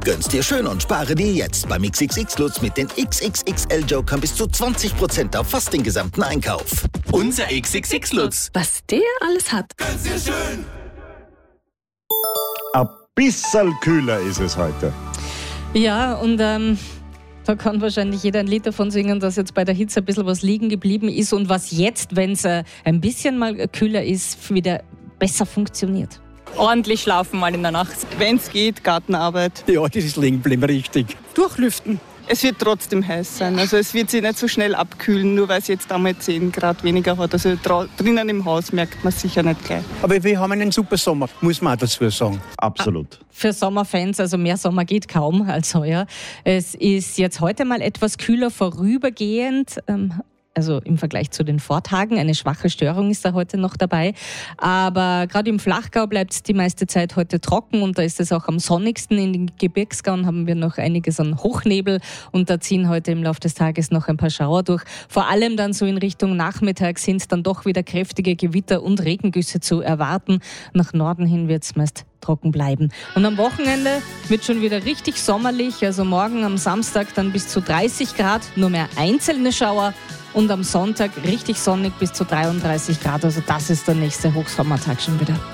Gönn's dir schön und spare dir jetzt beim XXX Lutz mit den XXXL-Jokern bis zu 20% auf fast den gesamten Einkauf. Unser XXX Lutz. Was der alles hat. Gönn's dir schön. Ein bisschen kühler ist es heute. Ja, und da kann wahrscheinlich jeder ein Lied davon singen, dass jetzt bei der Hitze ein bisschen was liegen geblieben ist und was jetzt, wenn es ein bisschen mal kühler ist, wieder besser funktioniert. Ordentlich schlafen mal in der Nacht. Wenn es geht, Gartenarbeit. Ja, das ist liegen geblieben, richtig. Durchlüften. Es wird trotzdem heiß sein. Also es wird sich nicht so schnell abkühlen, nur weil es jetzt einmal 10 Grad weniger hat. Also drinnen im Haus merkt man es sicher nicht gleich. Aber wir haben einen super Sommer, muss man auch dazu sagen. Absolut. Für Sommerfans, also mehr Sommer geht kaum als heuer. Es ist jetzt heute mal etwas kühler vorübergehend. Also im Vergleich zu den Vortagen. Eine schwache Störung ist da heute noch dabei. Aber gerade im Flachgau bleibt es die meiste Zeit heute trocken und da ist es auch am sonnigsten. In den Gebirgsgauen haben wir noch einiges an Hochnebel und da ziehen heute im Laufe des Tages noch ein paar Schauer durch. Vor allem dann so in Richtung Nachmittag sind dann doch wieder kräftige Gewitter und Regengüsse zu erwarten. Nach Norden hin wird es meist trocken bleiben. Und am Wochenende wird schon wieder richtig sommerlich. Also morgen am Samstag dann bis zu 30 Grad, nur mehr einzelne Schauer. Und am Sonntag richtig sonnig bis zu 33 Grad. Also das ist der nächste Hochsommertag schon wieder.